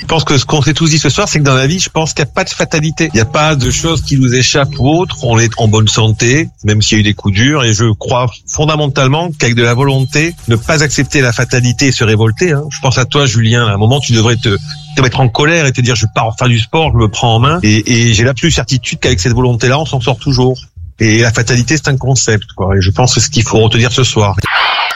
Je pense que ce qu'on s'est tous dit ce soir, c'est que dans la vie, je pense qu'il n'y a pas de fatalité. Il n'y a pas de choses qui nous échappent ou autres. On est en bonne santé, même s'il y a eu des coups durs. Et je crois fondamentalement qu'avec de la volonté, ne pas accepter la fatalité et se révolter. Je pense à toi, Julien. À un moment, tu devrais te mettre en colère et te dire, je pars faire du sport, je me prends en main. Et j'ai l'absolue certitude qu'avec cette volonté-là, on s'en sort toujours. Et la fatalité, c'est un concept, quoi. Et je pense que c'est ce qu'il faut retenir ce soir.